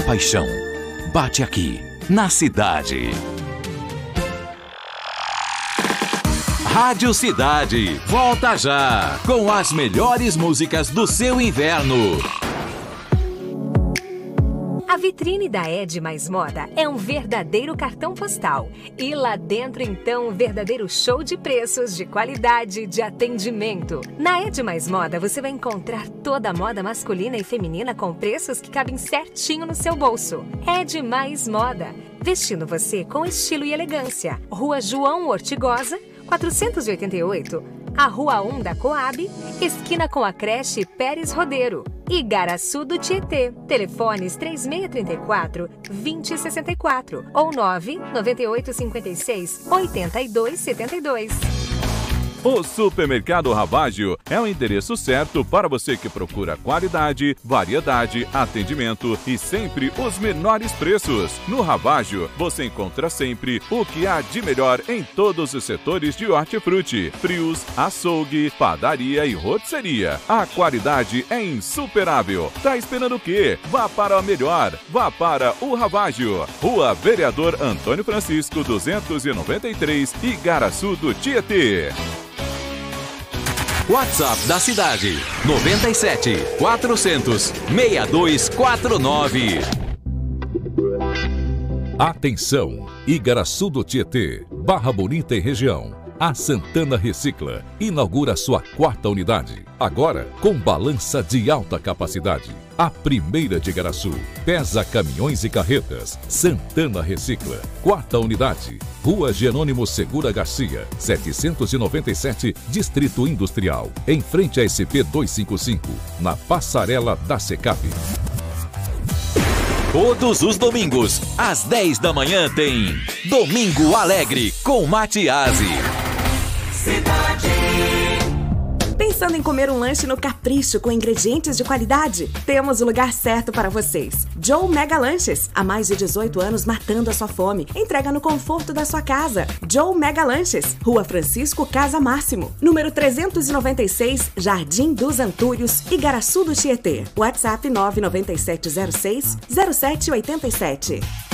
paixão bate aqui, na cidade. Rádio Cidade, volta já, com as melhores músicas do seu inverno. A vitrine da Ed Mais Moda é um verdadeiro cartão postal. E lá dentro, então, um verdadeiro show de preços, de qualidade, de atendimento. Na Ed Mais Moda, você vai encontrar toda a moda masculina e feminina com preços que cabem certinho no seu bolso. Ed Mais Moda, vestindo você com estilo e elegância. Rua João Ortigosa, 488, a Rua 1 da Coab, esquina com a creche Pérez Rodeiro. Igaraçu do Tietê. Telefones 3634-2064 ou 99856-8272. O Supermercado Ravaggio é o endereço certo para você que procura qualidade, variedade, atendimento e sempre os menores preços. No Ravaggio, você encontra sempre o que há de melhor em todos os setores de hortifruti, frios, açougue, padaria e rotisseria. A qualidade é insuperável. Tá esperando o quê? Vá para a melhor. Vá para o Ravaggio. Rua Vereador Antônio Francisco, 293, Igaraçu do Tietê. WhatsApp da cidade, 97 400 6249. Atenção, Igaraçu do Tietê, Barra Bonita e região. A Santana Recicla inaugura sua 4ª unidade, agora com balança de alta capacidade. A primeira de Igaraçu, pesa caminhões e carretas. Santana Recicla, 4ª unidade, Rua Jerônimo Segura Garcia, 797, Distrito Industrial, em frente à SP-255, na passarela da Secap. Todos os domingos, às 10 da manhã tem Domingo Alegre com Matiasi. Cidade. Pensando em comer um lanche no Capricho com ingredientes de qualidade? Temos o lugar certo para vocês. Joe Mega Lanches, há mais de 18 anos matando a sua fome. Entrega no conforto da sua casa. Joe Mega Lanches, Rua Francisco Casa Máximo, número 396, Jardim dos Antúrios, Igaraçu do Tietê. WhatsApp 99706-0787.